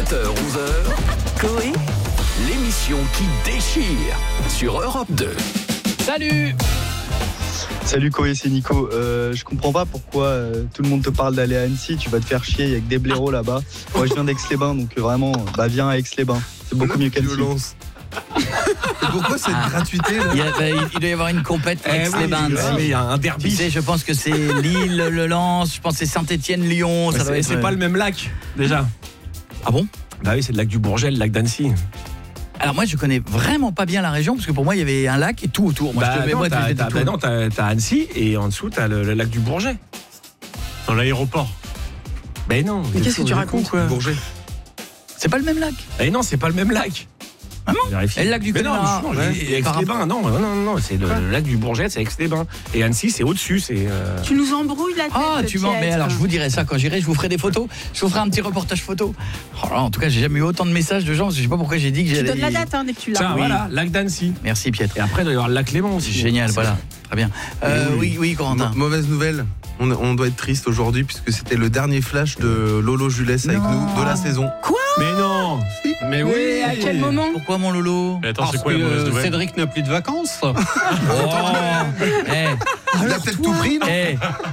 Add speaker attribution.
Speaker 1: 7h-11h, Coé, l'émission qui déchire sur Europe 2.
Speaker 2: Salut.
Speaker 3: Salut Coé, c'est Nico. Je comprends pas pourquoi tout le monde te parle d'aller à Annecy. Tu vas te faire chier, il y a que des blaireaux là-bas. Moi je viens d'Aix-les-Bains, donc vraiment, viens à Aix-les-Bains. C'est beaucoup mieux qu'Annecy.
Speaker 4: Et pourquoi cette gratuité là
Speaker 2: Il doit y avoir une compète Aix-les-Bains.
Speaker 5: Il y a un derby.
Speaker 2: Tu sais, je pense que c'est Lille, le Lens, je pense que c'est Saint-Étienne, Lyon.
Speaker 5: C'est pas le même lac, déjà.
Speaker 2: Ah bon?
Speaker 5: Bah oui, c'est le lac du Bourget, le lac d'Annecy.
Speaker 2: Alors moi, je connais vraiment pas bien la région, parce que pour moi, il y avait un lac et tout autour. Moi,
Speaker 5: t'as Annecy et en dessous, t'as le lac du Bourget.
Speaker 6: Dans l'aéroport.
Speaker 5: Ben non.
Speaker 7: Mais qu'est-ce que tu racontes,
Speaker 5: quoi?
Speaker 4: Bourget.
Speaker 2: C'est pas le même lac.
Speaker 5: Eh non, c'est pas le même lac.
Speaker 2: Ah non? Et le lac du Connemara.
Speaker 5: Aix-les-Bains, non, c'est le lac du Bourget, c'est Aix-les-Bains. Et Annecy, c'est au-dessus, c'est.
Speaker 7: Tu nous embrouilles la tête.
Speaker 2: Ah, tu mens. Mais alors, je vous dirai ça quand j'irai. Je vous ferai des photos. Je vous ferai un petit reportage photo. Oh là, en tout cas, j'ai jamais eu autant de messages de gens. Je sais pas pourquoi j'ai dit que
Speaker 7: Tu
Speaker 2: j'allais.
Speaker 7: donnes la date dès que tu l'as.
Speaker 5: Tiens, voilà, lac d'Annecy.
Speaker 2: Merci, Pietre.
Speaker 5: Et après, il doit y avoir le lac Léman aussi.
Speaker 2: Génial, voilà. Très bien. Oui, Corentin.
Speaker 4: Mauvaise nouvelle. On doit être triste aujourd'hui puisque c'était le dernier flash de Lolo Julès avec nous de la saison.
Speaker 7: Quoi?
Speaker 6: Mais non.
Speaker 5: Mais oui.
Speaker 7: À quel moment?
Speaker 2: Pourquoi mon Lolo?
Speaker 6: Mais attends, c'est quoi la mauvaise nouvelle?
Speaker 8: Cédric n'a plus de vacances.
Speaker 2: Oh.
Speaker 4: Il a peut-être tout pris, non?